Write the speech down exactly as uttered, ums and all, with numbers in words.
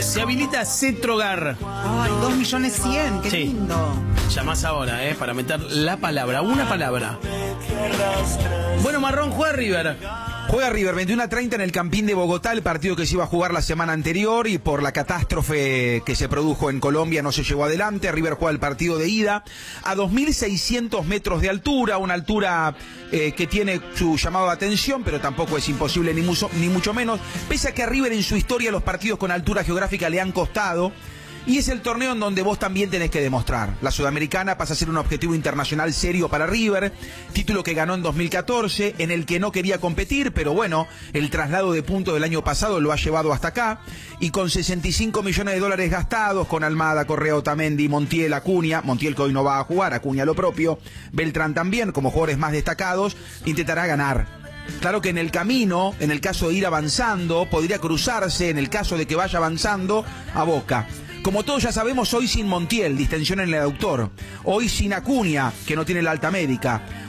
Se habilita Cetrogar. Ay, dos millones cien, qué Sí. lindo. Llamás ahora, eh, para meter la palabra, una palabra. Bueno, Marrón, juega River. Juega River veintiuno a treinta en el Campín de Bogotá, el partido que se iba a jugar la semana anterior y por la catástrofe que se produjo en Colombia no se llevó adelante. River juega el partido de ida a dos mil seiscientos metros de altura, una altura eh, que tiene su llamado de atención, pero tampoco es imposible ni mucho, ni mucho menos, pese a que a River en su historia los partidos con altura geográfica le han costado. Y es el torneo en donde vos también tenés que demostrar. La Sudamericana pasa a ser un objetivo internacional serio para River, título que ganó en dos mil catorce, en el que no quería competir, pero bueno, el traslado de puntos del año pasado lo ha llevado hasta acá, y con sesenta y cinco millones de dólares gastados, con Almada, Correa, Otamendi, Montiel, Acuña, Montiel que hoy no va a jugar, Acuña lo propio, Beltrán también, como jugadores más destacados, intentará ganar. Claro que en el camino, en el caso de ir avanzando, podría cruzarse, en el caso de que vaya avanzando, a Boca. Como todos ya sabemos, hoy sin Montiel, distensión en el aductor. Hoy sin Acuña, que no tiene la alta médica.